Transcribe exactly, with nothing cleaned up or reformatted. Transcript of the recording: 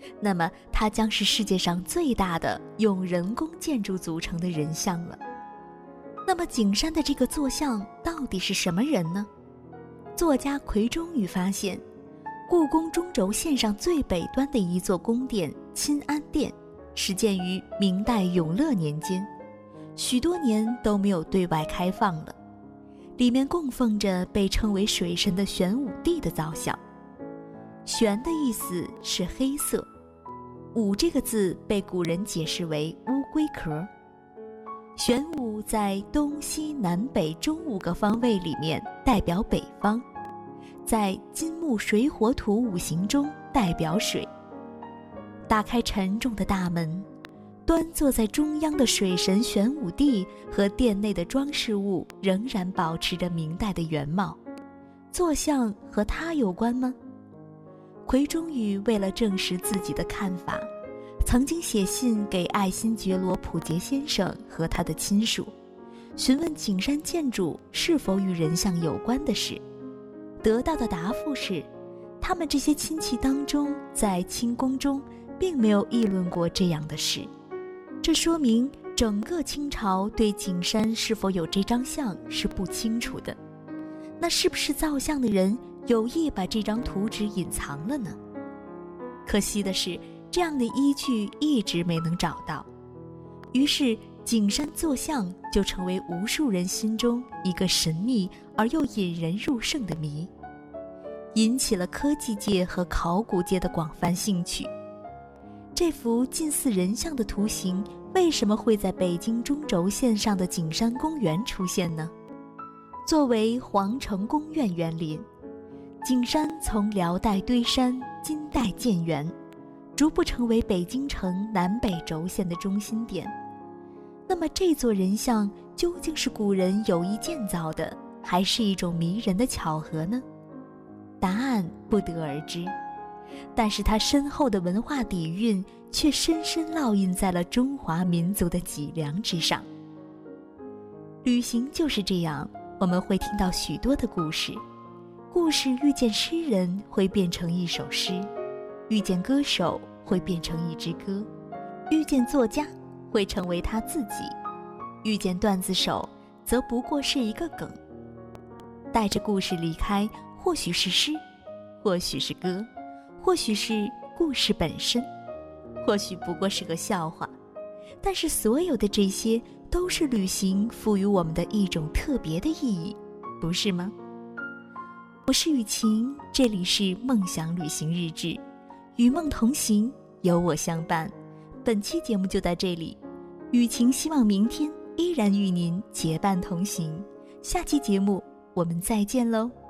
那么它将是世界上最大的用人工建筑组成的人像了。那么景山的这个坐像到底是什么人呢？作家奎中宇发现，故宫中轴线上最北端的一座宫殿钦安殿始建于明代永乐年间，许多年都没有对外开放了。里面供奉着被称为水神的玄武帝的造像。玄的意思是黑色，武这个字被古人解释为乌龟壳。玄武在东西南北中五个方位里面代表北方，在金木水火土五行中代表水。打开沉重的大门，端坐在中央的水神玄武帝和殿内的装饰物仍然保持着明代的原貌。坐像和他有关吗？奎中宇为了证实自己的看法，曾经写信给爱新觉罗溥杰先生和他的亲属，询问景山建筑是否与人像有关的事。得到的答复是，他们这些亲戚当中，在清宫中并没有议论过这样的事。这说明整个清朝对景山是否有这张像是不清楚的。那是不是造像的人有意把这张图纸隐藏了呢？可惜的是，这样的依据一直没能找到。于是景山坐像就成为无数人心中一个神秘而又引人入胜的谜，引起了科技界和考古界的广泛兴趣。这幅近似人像的图形为什么会在北京中轴线上的景山公园出现呢？作为皇城宫苑园林，景山从辽代堆山、金代建园，逐步成为北京城南北轴线的中心点。那么这座人像究竟是古人有意建造的，还是一种迷人的巧合呢？答案不得而知，但是它深厚的文化底蕴却深深烙印在了中华民族的脊梁之上。旅行就是这样，我们会听到许多的故事，故事遇见诗人会变成一首诗，遇见歌手会变成一支歌，遇见作家会成为他自己，遇见段子手则不过是一个梗。带着故事离开，或许是诗，或许是歌，或许是故事本身，或许不过是个笑话，但是所有的这些都是旅行赋予我们的一种特别的意义，不是吗？我是雨晴，这里是梦想旅行日志，与梦同行，有我相伴。本期节目就到这里，雨晴希望明天依然与您结伴同行。下期节目我们再见喽。